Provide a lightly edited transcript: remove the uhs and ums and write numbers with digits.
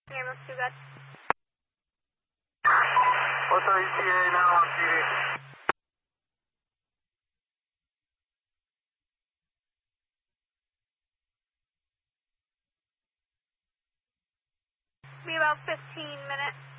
Ambulance 2 good. What's our ETA now on TV? Be about 15 minutes.